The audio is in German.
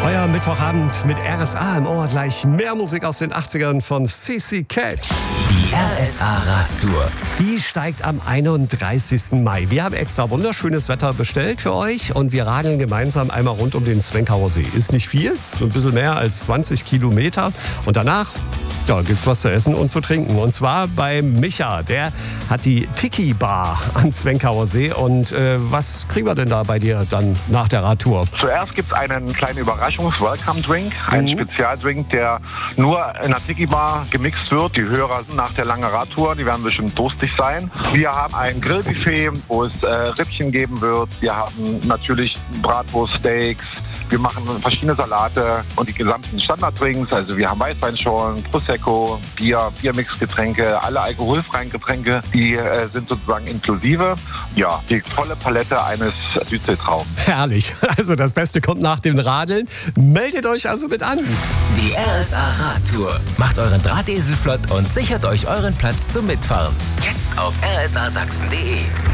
Euer Mittwochabend mit RSA im Ohr. Gleich mehr Musik aus den 80ern von CC Catch. Die RSA-Radtour. Die steigt am 31. Mai. Wir haben extra wunderschönes Wetter bestellt für euch und wir radeln gemeinsam einmal rund um den Zwenkauer See. Ist nicht viel, so ein bisschen mehr als 20 Kilometer. Und danach gibt's was zu essen und zu trinken. Und zwar bei Micha. Der hat die Tiki Bar am Zwenkauer See. Und was kriegen wir denn da bei dir dann nach der Radtour? Zuerst gibt es einen kleinen Überraschungs-Welcome-Drink. Einen Spezialdrink, der nur in der Tiki Bar gemixt wird. Die Hörer nach der langen Radtour, die werden bestimmt durstig sein. Wir haben ein Grillbuffet, wo es Rippchen geben wird. Wir haben natürlich Bratwurst-Steaks. Wir machen verschiedene Salate und die gesamten Standarddrinks. Also wir haben Weißweinschorlen, Prosecco, Bier, Biermixgetränke, alle alkoholfreien Getränke, die sind sozusagen inklusive. Ja, die volle Palette eines Südseetraums. Herrlich. Also das Beste kommt nach dem Radeln. Meldet euch also mit an. Die RSA-Radtour. Macht euren Drahtesel flott und sichert euch euren Platz zum Mitfahren. Jetzt auf rsasachsen.de.